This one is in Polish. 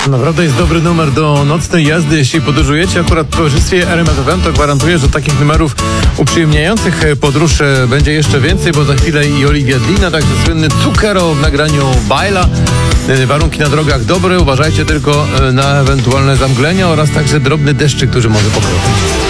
Naprawdę jest dobry numer do nocnej jazdy, jeśli podróżujecie akurat w towarzystwie RMF FM, to gwarantuję, że takich numerów uprzyjemniających podróż będzie jeszcze więcej, bo za chwilę i Olivia Dean, a także słynny Zucchero w nagraniu Baila. Warunki na drogach dobre, uważajcie tylko na ewentualne zamglenia oraz także drobny deszczyk, który może pokropić.